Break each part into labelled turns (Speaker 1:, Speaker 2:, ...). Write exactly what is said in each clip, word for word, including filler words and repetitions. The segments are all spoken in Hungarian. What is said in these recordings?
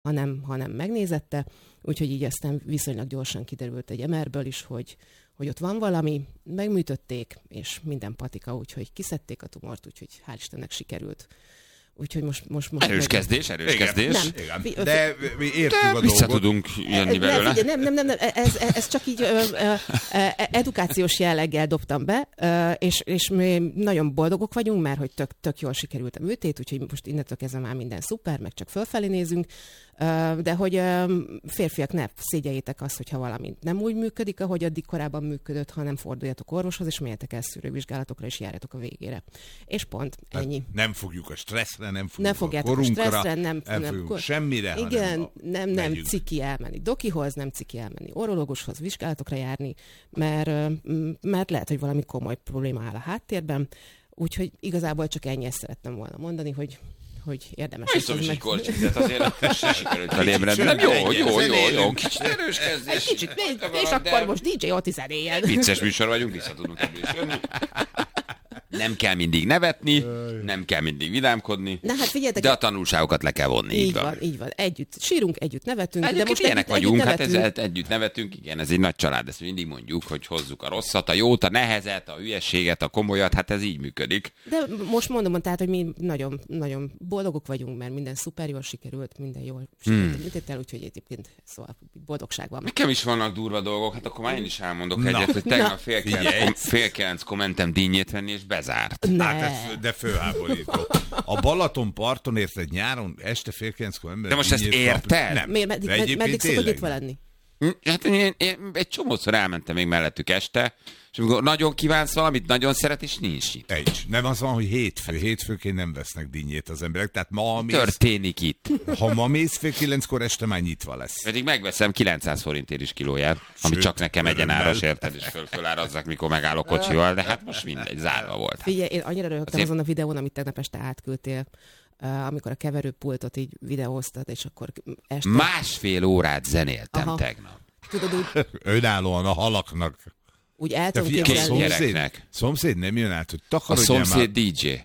Speaker 1: hanem, hanem megnézette, úgyhogy így aztán viszonylag gyorsan kiderült egy em erből is, hogy, hogy ott van valami, megműtötték, és minden patika, úgyhogy kiszedték a tumort, úgyhogy hál' Istennek sikerült. Úgyhogy most, most, most
Speaker 2: erős kezdés, erős
Speaker 3: igen.
Speaker 2: kezdés.
Speaker 3: Nem. Igen. De mi értjük a dolgot.
Speaker 2: Vissza tudunk jönni belőle.
Speaker 1: Nem, nem, nem, nem, ez, ez csak így ö, ö, ö, edukációs jelleggel dobtam be, ö, és, és mi nagyon boldogok vagyunk, mert hogy tök, tök jól sikerült a műtét, úgyhogy most innentől kezdve már minden szuper, meg csak fölfelé nézünk. De hogy férfiak, ne szégyeljétek azt, hogyha valami nem úgy működik, ahogy addig korábban működött, hanem forduljatok orvoshoz, és menjetek el szűrővizsgálatokra, és járjatok a végére. És pont, ennyi.
Speaker 3: Hát nem fogjuk a stresszre, nem fogjuk
Speaker 1: ne
Speaker 3: a
Speaker 1: fogjátok
Speaker 3: korunkra,
Speaker 1: a stresszre, nem,
Speaker 3: nem,
Speaker 1: nem
Speaker 3: fogjuk semmire,
Speaker 1: igen,
Speaker 3: hanem
Speaker 1: nem, nem
Speaker 3: megyünk.
Speaker 1: ciki elmenni dokihoz, nem ciki elmenni orvoshoz, vizsgálatokra járni, mert, mert lehet, hogy valami komoly probléma áll a háttérben, úgyhogy igazából csak ennyi ezt szerettem volna mondani, hogy hogy érdemes.
Speaker 2: Biztos is egy korcsitet azért se sikerült felébredni. Nem jó, jó, jó, jó, kicsit erős kezdés.
Speaker 1: Kicsit, és akkor most dé dzsé Oti zenéjen.
Speaker 2: Vicces műsor vagyunk, vissza tudunk ebből is jönni. Nem kell mindig nevetni, nem kell mindig vidámkodni,
Speaker 1: Na, hát figyeljetek,
Speaker 2: de a tanulságokat le kell vonni.
Speaker 1: Így van, így van. Együtt sírunk, együtt nevetünk.
Speaker 2: Egyébként
Speaker 1: de most
Speaker 2: ilyenek
Speaker 1: együtt,
Speaker 2: vagyunk,
Speaker 1: együtt
Speaker 2: hát
Speaker 1: nevetünk.
Speaker 2: ezzel együtt nevetünk, igen, ez egy nagy család, ezt mindig mondjuk, hogy hozzuk a rosszat, a jót, a nehezet, a hülyességet, a komolyat, hát ez így működik.
Speaker 1: De most mondom, tehát, hogy mi nagyon, nagyon boldogok vagyunk, mert minden szuper jól sikerült, minden jól sikerült, hmm. műtéttel, úgyhogy egyébként szóval boldogság van.
Speaker 2: Nekem is vannak durva dolgok, hát akkor már én is elmondok
Speaker 3: Na.
Speaker 2: egyet, hogy tegnap
Speaker 1: Na.
Speaker 2: fél kilenc, kom- fél kilenckor mentem dínyét venni, és bezárt.
Speaker 1: Ne.
Speaker 3: Hát ez, de főháborító. A Balaton parton érted nyáron, este fél kilenckor ember.
Speaker 2: De most ezt
Speaker 3: ínyét
Speaker 2: érted?
Speaker 3: kap- Nem.
Speaker 1: Miért, meddig,
Speaker 3: De egyébként
Speaker 1: meddig szokott
Speaker 3: tényleg.
Speaker 1: nyitva lenni?
Speaker 2: Hát én, én egy csomószor elmentem még mellettük este, és amikor nagyon kívánsz valamit, nagyon szeret, és nincs itt.
Speaker 3: Egy. Nem az van, hogy hétfő. Hétfőként nem vesznek dinnyét az emberek. Tehát ma mész,
Speaker 2: Történik itt.
Speaker 3: ha ma mész fél kilenckor este már nyitva lesz.
Speaker 2: Pedig megveszem kilencszáz forintért is kilóját, ami
Speaker 3: Sőt,
Speaker 2: csak nekem
Speaker 3: örömmel.
Speaker 2: egyenáros, érted, és föl, fölárazzak, mikor megállok kocsival, de hát most mindegy, zárva volt.
Speaker 1: Figyelj, én annyira röhögtem
Speaker 2: Azért-
Speaker 1: azon a videón, amit tegnap este átküldtél, uh, amikor a keverőpultot így videóztad, és akkor este...
Speaker 2: Másfél órát zenéltem
Speaker 1: Aha.
Speaker 2: tegnap.
Speaker 1: Tudod, úgy,
Speaker 3: Önállóan a halaknak.
Speaker 1: úgy el
Speaker 3: De
Speaker 1: tudom
Speaker 3: figyelj, a
Speaker 2: Két
Speaker 1: képzelni.
Speaker 2: gyerek.
Speaker 3: szomszéd,
Speaker 2: gyereknek.
Speaker 3: szomszéd nem jön át, hogy
Speaker 2: A
Speaker 3: takarodjál már.
Speaker 2: szomszéd dé dzsé.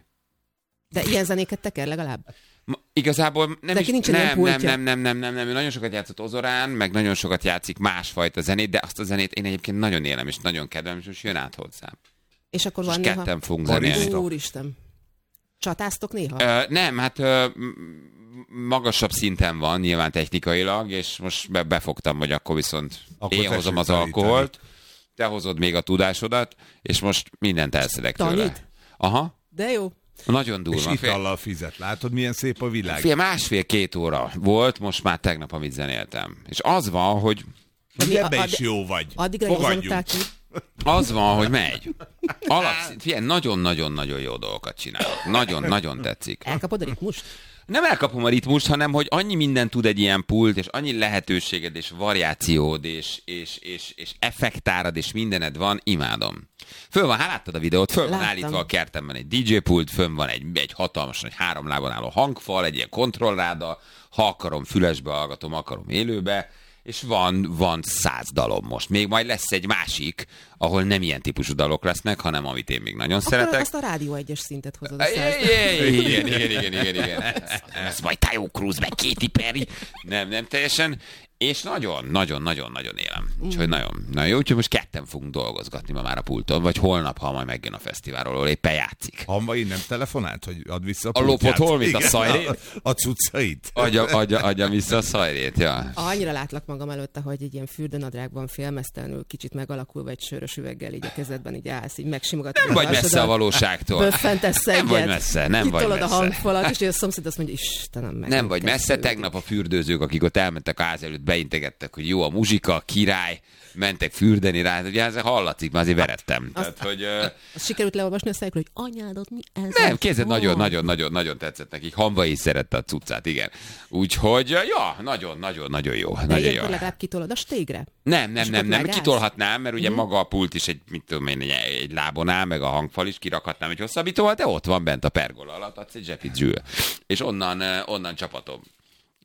Speaker 1: De ilyen zenéket teker legalább?
Speaker 2: Ma, igazából nem
Speaker 1: Neki
Speaker 2: is,
Speaker 1: nincsen ilyen
Speaker 2: nem, nem,
Speaker 1: pultja.
Speaker 2: nem, nem, nem, nem, nem, ő nagyon sokat játszott Ozorán, meg nagyon sokat játszik másfajta zenét, de azt a zenét én egyébként nagyon élem, és nagyon kedvem, és most jön át hozzám.
Speaker 1: És akkor
Speaker 2: És
Speaker 1: van néha...
Speaker 2: ketten fogunk
Speaker 3: Barista.
Speaker 2: zenélni.
Speaker 1: Úristen. Csatáztok néha?
Speaker 2: Ö, nem, hát ö, m- magasabb szinten van, nyilván technikailag, és most be, befogtam, hogy akkor viszont
Speaker 3: Akkor
Speaker 2: én
Speaker 3: tessék
Speaker 2: hozom az
Speaker 3: tanítani.
Speaker 2: alkoholt, te hozod még a tudásodat, és most mindent elszedek tőle.
Speaker 1: Tanít?
Speaker 2: Aha,
Speaker 1: De jó.
Speaker 2: nagyon
Speaker 3: És
Speaker 2: durva. Fél,
Speaker 3: itallal fizet. Látod, milyen szép a világ?
Speaker 2: fél másfél-két óra volt, most már tegnap, amit zenéltem. És az van, hogy
Speaker 1: De mi-
Speaker 3: Ebbe
Speaker 1: a-
Speaker 3: is jó vagy.
Speaker 1: Addigra
Speaker 3: Fogadjunk.
Speaker 1: igazoltál ki.
Speaker 2: az van, hogy megy. Alapszint, figyelj, nagyon-nagyon-nagyon jó dolgokat csinálok. Nagyon-nagyon tetszik.
Speaker 1: Elkapod a ritmust?
Speaker 2: Nem elkapom a ritmust, hanem hogy annyi minden tud egy ilyen pult, és annyi lehetőséged, és variációd, és, és, és, és effektárad, és mindened van, imádom. Föl van, hát láttad a videót, föl van
Speaker 1: Láttam.
Speaker 2: állítva a kertemben egy dé dzsé pult, fönn van egy, egy hatalmas, nagy három lábon álló hangfal, egy ilyen kontrolláda, ha akarom, fülesbe hallgatom, akarom élőbe, és van, van száz dalom most. Még majd lesz egy másik, ahol nem ilyen típusú dalok lesznek, hanem amit én még nagyon
Speaker 1: Akkor
Speaker 2: szeretek.
Speaker 1: azt a rádió egyes szintet hozod a
Speaker 2: Igen,
Speaker 1: száz.
Speaker 2: igen, igen, igen, igen, igen. Ez majd Tayo Cruz, meg Katy Perry. Nem, nem teljesen. És nagyon, nagyon, nagyon, nagyon élem. Úgyhogy nagyon, nagyon jó. Úgyhogy most ketten fogunk dolgozgatni ma már a pulton, vagy holnap, ha majd megjön a fesztiválról, ahol éppen játszik.
Speaker 3: Hamvai nem telefonált, hogy add vissza
Speaker 2: A
Speaker 3: pultját?
Speaker 2: lopott holmit, a
Speaker 3: Igen,
Speaker 2: szajrét?
Speaker 3: A, a cuccait.
Speaker 2: Adja, adja, adja vissza a szajrét, ja.
Speaker 1: Annyira látlak magam előtte, hogy egy ilyen fürdőnadrágban félmeztelenül, kicsit megalakulva egy sörös üveggel így a kezedben így állsz, így megsimogatod.
Speaker 2: Nem vagy messze a valóságtól.
Speaker 1: Böffentesz
Speaker 2: Nem
Speaker 1: egyet.
Speaker 2: vagy messze, nem vagy
Speaker 1: kitolod a
Speaker 2: messze.
Speaker 1: hangfalat, és a szomszéd azt mondja, Istenem meg.
Speaker 2: Nem vagy messze, tegnap a fürdőzők, akik ott elmentek a ház előtt, beintegettek, hogy jó a muzsika, király, mentek fürdeni rá, ugye ez hallatszik, már azért verettem. Tehát, hogy, ö,
Speaker 1: Azt sikerült leolvasni a szájukról, hogy anyádat mi ez?
Speaker 2: nem, kézed nagyon-nagyon-nagyon-nagyon tetszett nekik. Hamvai is szerette a cuccát, igen. Úgyhogy, ja, nagyon-nagyon-nagyon jó.
Speaker 1: De
Speaker 2: Nagyon jó.
Speaker 1: ilyenkor legalább kitolod a stégre?
Speaker 2: Nem, nem,
Speaker 1: És
Speaker 2: nem,
Speaker 1: ott
Speaker 2: nem,
Speaker 1: megállsz?
Speaker 2: kitolhatnám, mert ugye
Speaker 1: Mhm.
Speaker 2: maga a pult is egy, mit tudom én, egy, egy lábon áll, meg a hangfal is, kirakhatnám egy hosszabbítóval, de ott van bent a pergola alatt, adsz egy zsepit zsül. És onnan, eh, onnan csapatom.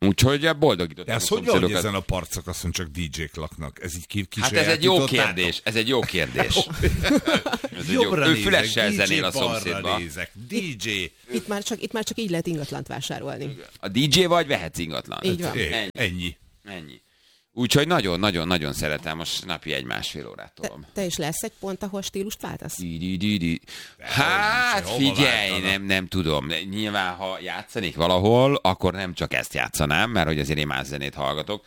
Speaker 2: Úgyhogy boldogítottam
Speaker 3: De
Speaker 2: a
Speaker 3: ez hogy van, hogy
Speaker 2: szomszédokat.
Speaker 3: ezen a partszakaszon csak dé jék laknak? Ez így ki,
Speaker 2: Hát ez egy jó kérdés, ez egy jó kérdés. Ez egy jó. Ő fülessel zenél a szomszédba.
Speaker 3: dé jé.
Speaker 1: Itt már, csak, itt már csak így lehet ingatlant vásárolni.
Speaker 2: A dé jé vagy, vehetsz ingatlan.
Speaker 1: Így van.
Speaker 3: É, ennyi.
Speaker 2: Ennyi. Úgyhogy nagyon-nagyon-nagyon szeretem, most napi egy-másfél órát
Speaker 1: Te,
Speaker 2: tolom.
Speaker 1: te is lesz egy pont, ahol stílust váltasz?
Speaker 2: Di, di, di, di. Hát figyelj, nem, nem tudom. Nyilván, ha játszanék valahol, akkor nem csak ezt játszanám, mert hogy azért én más zenét hallgatok.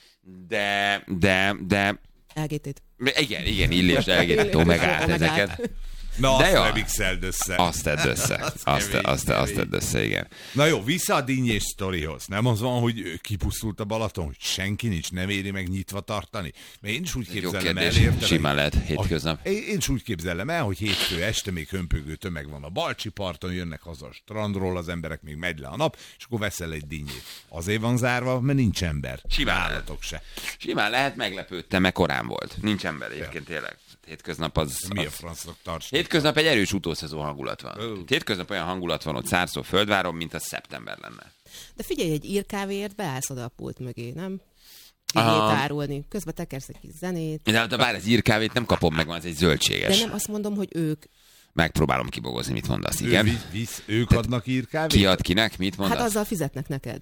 Speaker 2: De, de, de...
Speaker 1: el gé té-t.
Speaker 2: Igen, igen, Illés, elgét, Omegát, ezeket.
Speaker 3: Na,
Speaker 2: De
Speaker 3: azt
Speaker 2: jó.
Speaker 3: remixeld össze.
Speaker 2: Azt tedd össze. Azt,
Speaker 3: kemény,
Speaker 2: azt, azt
Speaker 3: kemény.
Speaker 2: tedd össze, igen.
Speaker 3: Na jó, vissza a dinnyés sztorihoz. Nem az van, hogy kipusztult a Balaton, hogy senki nincs, nem éri meg nyitva tartani? Mert én is úgy
Speaker 2: Jó
Speaker 3: képzelem el,
Speaker 2: kérdés,
Speaker 3: érted?
Speaker 2: simán lehet hétköznap.
Speaker 3: Én én is úgy képzelem el, hogy hétfő este még hömpögő tömeg van a Balcsi parton, jönnek haza a strandról, az emberek még megy le a nap, és akkor veszel egy dinnyét. Azért van zárva, mert nincs ember.
Speaker 2: Simán
Speaker 3: Állatok se.
Speaker 2: Simán lehet, meglepődtem, mert korán volt. Nincs ember egyébként tényleg. Hétköznap az...
Speaker 3: Mi a
Speaker 2: az...
Speaker 3: francnak tarts?
Speaker 2: Hétköznap egy erős utószezon hangulat van.
Speaker 3: Ó.
Speaker 2: Hétköznap olyan hangulat van ott Szárszó Földváron, mint a szeptember lenne.
Speaker 1: De figyelj, egy írkávéért beállsz oda a pult mögé, nem?
Speaker 2: Aha.
Speaker 1: Dinnyét árulni. Közben tekersz egy kis zenét.
Speaker 2: De hát bár az írkávét nem kapom meg, van, ez egy zöldséges.
Speaker 1: De nem azt mondom, hogy ők.
Speaker 2: Megpróbálom kibogozni, mit mondasz,
Speaker 3: Ő,
Speaker 2: igen.
Speaker 3: visz, visz, ők adnak írkávét?
Speaker 2: Ki ad kinek, mit mondasz?
Speaker 1: Hát azzal fizetnek neked.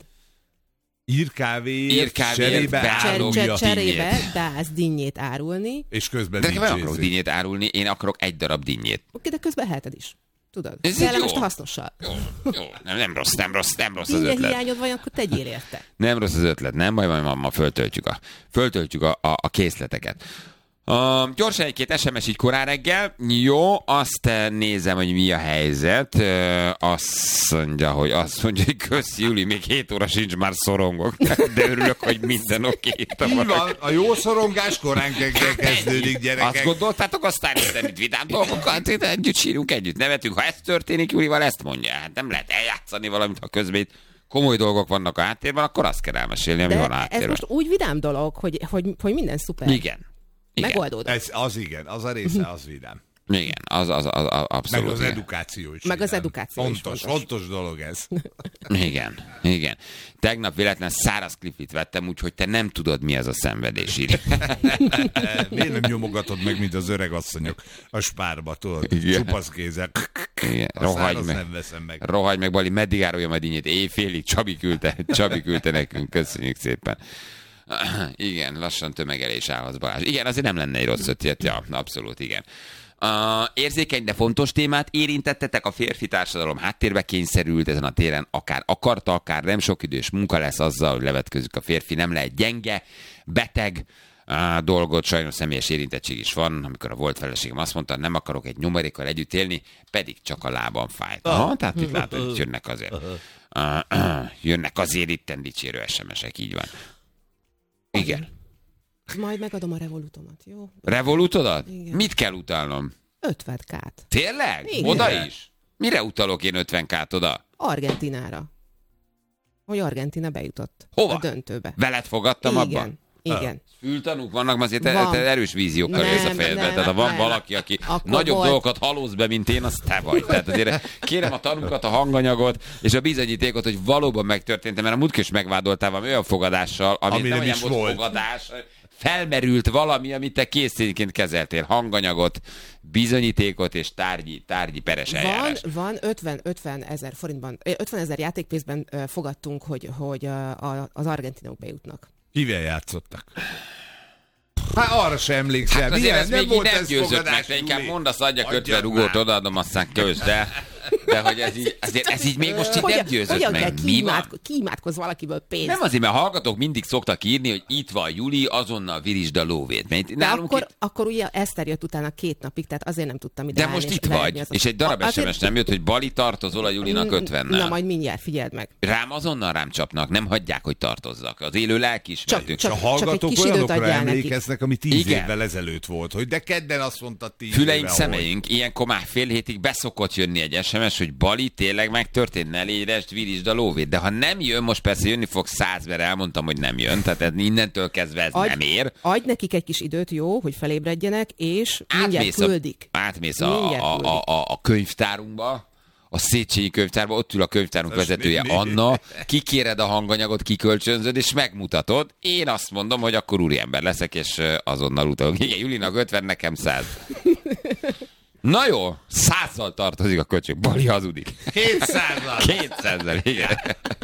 Speaker 3: Írkávéért,
Speaker 2: Írkávéért
Speaker 3: cserébe
Speaker 2: beállom.
Speaker 1: Cser,
Speaker 3: árulja.
Speaker 1: cser, cserébe
Speaker 2: dinnyét.
Speaker 1: beállsz dinnyét árulni,
Speaker 3: És közben
Speaker 2: De nekem nem akarok
Speaker 3: dicsézik.
Speaker 2: dinnyét árulni, én akarok egy darab dinnyét.
Speaker 1: oké, de közben eheted is. Tudod?
Speaker 2: Ez így
Speaker 1: Kell
Speaker 2: jó.
Speaker 1: most a hasznossal.
Speaker 2: Jó, jó, nem, nem rossz, nem rossz, nem rossz az
Speaker 1: Dinnye
Speaker 2: ötlet.
Speaker 1: hiányod van, akkor tegyél érte.
Speaker 2: Nem rossz az ötlet, nem baj, ma, ma föltöltjük a, föltöltjük a, a, a készleteket. Uh, gyorsan egy-két es em es így korán reggel. Jó, azt eh, nézem, hogy mi a helyzet. Uh, azt mondja, hogy azt mondja, hogy köszi, Juli, még hét óra sincs, már szorongok. De örülök, hogy minden oké.
Speaker 3: Így van, a jó szorongás korán kell kezdődik,
Speaker 2: Azt
Speaker 3: gyerekek.
Speaker 2: gondoltátok, aztán itt itt vidám dolgokat, itt együtt sírunk, együtt nevetünk. Ha ez történik, Julival ezt mondja. Hát nem lehet eljátszani valamit, ha közben itt komoly dolgok vannak a háttérben, akkor azt kell elmesélni, ami van a
Speaker 1: De ez
Speaker 2: háttérben.
Speaker 1: most úgy vidám dolog, hogy, hogy, hogy minden szuper.
Speaker 2: Igen. Igen.
Speaker 1: Megoldódott.
Speaker 3: Ez, az igen, az a része, az vidám.
Speaker 2: Igen, az, az, az, az abszolút.
Speaker 3: Meg az
Speaker 2: igen.
Speaker 3: edukáció is.
Speaker 1: Meg az
Speaker 3: vidám.
Speaker 1: edukáció is
Speaker 3: fontos,
Speaker 1: fontos.
Speaker 3: fontos dolog ez.
Speaker 2: Igen, igen. Tegnap véletlen száraz klipit vettem, úgyhogy te nem tudod, mi az a szenvedés, Iri.
Speaker 3: Miért nem nyomogatod meg, mint az öreg asszonyok a spárba, tudod?
Speaker 2: Igen.
Speaker 3: Csupasz kézzel.
Speaker 2: Igen,
Speaker 3: A
Speaker 2: rohagy
Speaker 3: száraz
Speaker 2: meg.
Speaker 3: nem veszem meg.
Speaker 2: Rohagy meg, Bali, meddig árulja majd dinnyét? Éjfélig, Csabi küldte, Csabi küldte nekünk, köszönjük szépen. Igen, lassan tömegelés állhatsz, Balázs. Igen, azért nem lenne egy rossz ötlet, ja, abszolút, igen. Uh, érzékeny, de fontos témát érintettetek, a férfi társadalom háttérbe kényszerült ezen a téren, akár akarta, akár nem, sok idős munka lesz azzal, hogy levetkőzik a férfi, nem lehet gyenge, beteg uh, dolgot, sajnos személyes érintettség is van, amikor a volt feleségem azt mondta, nem akarok egy nyomorékkal együtt élni, pedig csak a lábam fájt. Aha, tehát itt látod, hogy jönnek azért. Uh, uh, jönnek azért itten dicsérő es em esek, így van. Igen.
Speaker 1: Majd megadom a revolutomat, jó?
Speaker 2: Revolutodat?
Speaker 1: Igen.
Speaker 2: Mit kell utalnom?
Speaker 1: ötven kát.
Speaker 2: Tényleg?
Speaker 1: Igen.
Speaker 2: Oda is? Mire utalok én ötven kát oda?
Speaker 1: Argentinára. Hogy Argentina bejutott.
Speaker 2: Hova?
Speaker 1: A döntőbe.
Speaker 2: Veled fogadtam
Speaker 1: Igen.
Speaker 2: abban?
Speaker 1: Igen.
Speaker 2: Fültanúk vannak, azért
Speaker 1: Van.
Speaker 2: te erős víziókkal
Speaker 1: Nem,
Speaker 2: jössz a fejedbe.
Speaker 1: nem,
Speaker 2: Tehát ha van
Speaker 1: nem.
Speaker 2: valaki, aki
Speaker 1: Akkor
Speaker 2: nagyobb
Speaker 1: volt.
Speaker 2: dolgokat halóz be, mint én, az te vagy. Tehát azért kérem a tanúkat, a hanganyagot és a bizonyítékot, hogy valóban megtörtént, mert a múltkor is megvádoltál valami olyan fogadással, ami,
Speaker 3: Ami
Speaker 2: nem
Speaker 3: nem
Speaker 2: olyan
Speaker 3: is
Speaker 2: volt,
Speaker 3: volt.
Speaker 2: fogadás, felmerült valami, amit te készítényként kezeltél. Hanganyagot, bizonyítékot és tárgyi, tárgyi peres
Speaker 1: Van,
Speaker 2: eljárás.
Speaker 1: van ötven, ötven ezer forintban, ö, ötven ezer játékpénzben ö, fogadtunk, hogy, hogy a, a, az argentinok bejutnak.
Speaker 3: Kivel játszottak? Hát arra sem emlékszel.
Speaker 2: Hát azért
Speaker 3: Milyen?
Speaker 2: ez még így nem
Speaker 3: ez
Speaker 2: győzött
Speaker 3: fogadás,
Speaker 2: meg, de inkább
Speaker 3: Juli?
Speaker 2: mondasz, adjak
Speaker 3: Adjad
Speaker 2: ötven
Speaker 3: már.
Speaker 2: rugót, odaadom, aztán kösz, de, de hogy ez így, azért ez így még most így nem győzött
Speaker 1: hogyan
Speaker 2: meg.
Speaker 1: kell
Speaker 2: Mi van?
Speaker 1: kiimádko- kiimádkozz valakiből pénzt?
Speaker 2: Nem azért, mert hallgatók mindig szoktak írni, hogy itt van Juli, azonnal virisd a lóvét. Mert
Speaker 1: De
Speaker 2: nálunk
Speaker 1: akkor,
Speaker 2: itt,
Speaker 1: akkor ugye Eszter jött utána két napig, tehát azért nem tudtam ide
Speaker 2: de
Speaker 1: állni,
Speaker 2: most
Speaker 1: és
Speaker 2: itt
Speaker 1: verni
Speaker 2: vagy,
Speaker 1: az-
Speaker 2: és egy darab
Speaker 1: Azért-
Speaker 2: es em es nem jött, hogy Bali tartozol a Julinak
Speaker 1: Na
Speaker 2: ötvennel.
Speaker 1: majd mindjárt, figyeld meg.
Speaker 2: Rám azonnal rám csapnak, nem hagyják, hogy tartozzak. Az élő lelkiismeretünk.
Speaker 1: Csak-
Speaker 3: A
Speaker 1: egy
Speaker 3: hallgatók
Speaker 1: kis időt
Speaker 3: olyanokra
Speaker 1: adjál nekik.
Speaker 3: emlékeznek, ami tíz
Speaker 2: Igen.
Speaker 3: évvel ezelőtt volt, hogy de kedden azt mondta tíz
Speaker 2: Füleink,
Speaker 3: éve,
Speaker 2: szemeink, ilyenkor már fél hétig beszokott jönni egy es em es, hogy Bali tényleg megtörtént, ne légyresd, virisd a lóvét. De ha nem jön, most persze jönni fog száz, mert elmondtam, hogy nem jön, tehát ez innentől kezdve ez
Speaker 1: Adj,
Speaker 2: nem ér.
Speaker 1: adj nekik egy kis időt, jó, hogy felébredjenek, és mindjárt
Speaker 2: Átmész a,
Speaker 1: küldik.
Speaker 2: átmész a,
Speaker 1: Mindjárt
Speaker 2: a,
Speaker 1: küldik.
Speaker 2: a, a, a könyvtárunkba, a Széchenyi könyvtárba, ott ül a könyvtárunk
Speaker 3: Most
Speaker 2: vezetője
Speaker 3: mi- mi-
Speaker 2: Anna, kikéred a hanganyagot, kikölcsönzöd, és megmutatod. Én azt mondom, hogy akkor úriember leszek, és ö, azonnal utalok. Igen, Julinak ötven, nekem száz. Na jó, százzal tartozik a köcsög. Bali hazudik.
Speaker 3: kétszázzal.
Speaker 2: kétszázzal, igen.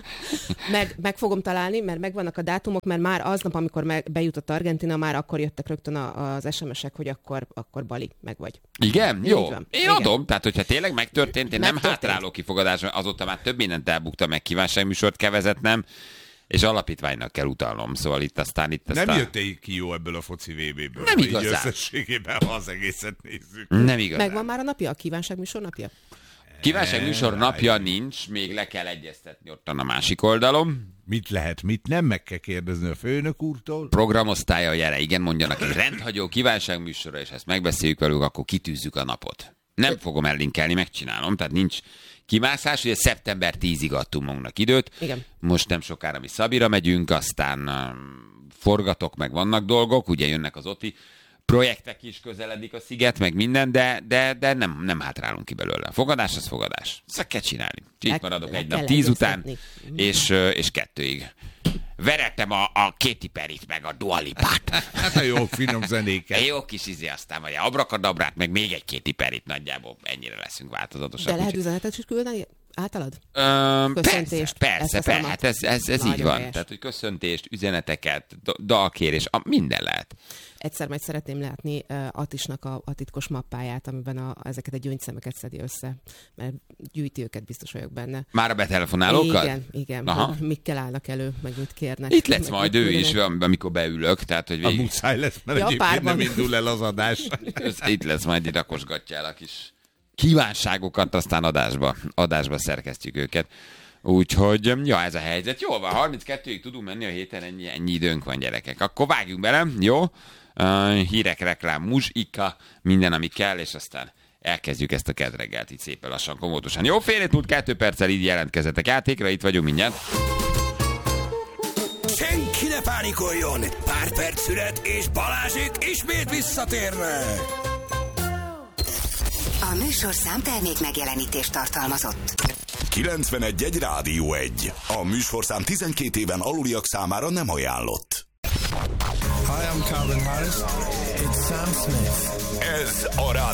Speaker 1: Meg, meg fogom találni, mert megvannak a dátumok, mert már aznap, amikor meg, bejutott Argentina, már akkor jöttek rögtön a, az es em esek, hogy akkor, akkor Bali, meg vagy.
Speaker 2: Igen? Jó.
Speaker 1: van.
Speaker 2: Én
Speaker 1: Igen.
Speaker 2: adom, tehát hogyha tényleg megtörtént, én nem
Speaker 1: Megtörtént.
Speaker 2: hátráló kifogadás, mert azóta már több mindent elbuktam, meg kívánságműsort kevezetnem, és alapítványnak kell utalnom, szóval itt aztán itt aztán...
Speaker 3: Nem jöttél ki jó ebből a foci vé béből.
Speaker 2: Nem
Speaker 3: így
Speaker 2: igazán.
Speaker 3: összességében, ha az egészet nézzük.
Speaker 2: Nem igazán.
Speaker 1: Megvan már a napja, a kívánságműsor napja?
Speaker 2: Kívánságműsor napja nincs, még le kell egyeztetni ottan a másik oldalon.
Speaker 3: Mit lehet, mit nem, meg kell kérdezni a főnök úrtól.
Speaker 2: Programosztálya jele, igen, mondjanak egy rendhagyó kívánságműsorra, és ezt megbeszéljük velük, akkor kitűzzük a napot. Nem fogom ellinkelni, megcsinálom, tehát nincs kimászás, ugye szeptember tízig adtunk magunknak időt.
Speaker 1: Igen.
Speaker 2: Most nem sokára mi Szabira megyünk, aztán um, forgatok, meg vannak dolgok, ugye jönnek az oti projektek is, közeledik a sziget, meg minden, de, de, de nem, nem hátrálunk ki belőle. Fogadás, az fogadás. Ezt kell csinálni. Így
Speaker 1: Le-
Speaker 2: maradok
Speaker 1: le
Speaker 2: egy
Speaker 1: kell
Speaker 2: nap tíz után,
Speaker 1: egyeztetni.
Speaker 2: és, ö, és kettőig. Verettem a, a Katy Perryt, meg a Dua Lipát.
Speaker 3: Hát a jó finom zenéket.
Speaker 2: Jó kis izé, aztán vagy Abrakadabrát, meg még egy Katy Perryt nagyjából ennyire leszünk változatosak.
Speaker 1: De lehet
Speaker 2: úgyhogy-
Speaker 1: üzenetet is küldeni általad?
Speaker 2: Öm, persze,
Speaker 1: Köszöntést,
Speaker 2: persze,
Speaker 1: ezt
Speaker 2: persze,
Speaker 1: teszem
Speaker 2: hát
Speaker 1: a-
Speaker 2: ez, ez, ez így
Speaker 1: Nagyon
Speaker 2: van.
Speaker 1: helyes.
Speaker 2: Tehát, hogy köszöntést, üzeneteket, do- dalkérés, a, minden lehet.
Speaker 1: Egyszer majd szeretném látni uh, Atisnak a, a titkos mappáját, amiben a, ezeket a gyöngyszemeket szedi össze, mert gyűjti őket, biztos vagyok benne.
Speaker 2: Már a betelefonálókkal?
Speaker 1: Igen, igen.
Speaker 2: Aha.
Speaker 1: Hogy mikkel állnak elő, meg mit kérnek.
Speaker 2: Itt lesz
Speaker 1: meg
Speaker 2: majd
Speaker 1: mit
Speaker 2: ő is,
Speaker 1: küldenek.
Speaker 2: amikor beülök, tehát, hogy
Speaker 3: A
Speaker 2: végig,
Speaker 3: muszáj lesz, mert
Speaker 1: Ja,
Speaker 3: egyébként
Speaker 1: párban.
Speaker 3: nem indul el az adás.
Speaker 2: itt lesz majd, itt rakosgatja el a kis kívánságokat, aztán adásba, adásba szerkesztjük őket. Úgyhogy, ja, ez a helyzet. Jól van, harminckettőig tudunk menni a héten, ennyi, ennyi időnk van, gyerekek. Akkor vágjunk bele, jó? Uh, hírek, reklám, muzsika, minden, ami kell, és aztán elkezdjük ezt a kedreggelt itt szépen lassan, komótosan. Jó, fél hét múlt kettő perccel így jelentkezetek játékra, itt vagyunk mindjárt.
Speaker 4: Senki ne pánikoljon! Pár perc szület, és Balázsék ismét visszatérnek!
Speaker 5: A műsorszám termék megjelenítést tartalmazott.
Speaker 4: kilencvenegy egy Rádió egy. A műsorszám tizenkét éven aluliak számára nem ajánlott.
Speaker 6: Hi, I'm Calvin Harris. It's Sam Smith.
Speaker 4: Ez a Rádió